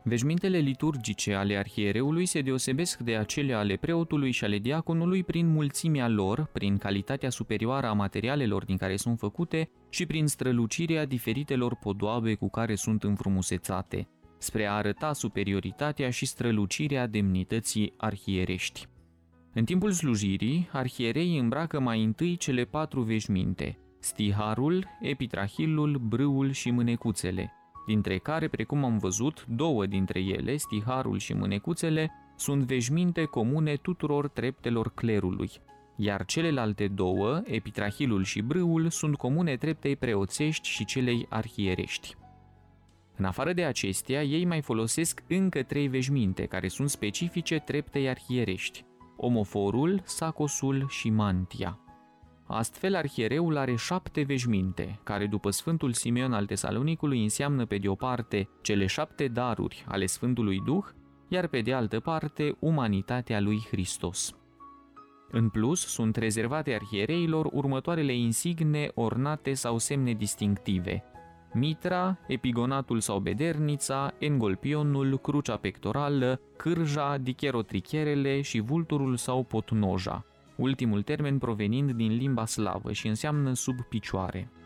Veșmintele liturgice ale arhiereului se deosebesc de acele ale preotului și ale diaconului prin mulțimea lor, prin calitatea superioară a materialelor din care sunt făcute și prin strălucirea diferitelor podoabe cu care sunt înfrumusețate, spre a arăta superioritatea și strălucirea demnității arhierești. În timpul slujirii, arhiereii îmbracă mai întâi cele 4 veșminte: stiharul, epitrahilul, brâul și mânecuțele, dintre care, precum am văzut, 2 dintre ele, stiharul și mânecuțele, sunt veșminte comune tuturor treptelor clerului, iar celelalte 2, epitrahilul și brâul, sunt comune treptei preoțești și celei arhierești. În afară de acestea, ei mai folosesc încă 3 veșminte, care sunt specifice treptei arhierești: omoforul, sacosul și mantia. Astfel, arhiereul are 7 veșminte, care după Sfântul Simeon al Tesalonicului înseamnă pe de o parte cele 7 daruri ale Sfântului Duh, iar pe de altă parte umanitatea lui Hristos. În plus, sunt rezervate arhiereilor următoarele insigne ornate sau semne distinctive: mitra, epigonatul sau bedernița, engolpionul, crucea pectorală, cârja, dicherotricherele și vulturul sau potnoja, ultimul termen provenind din limba slavă și înseamnă sub picioare.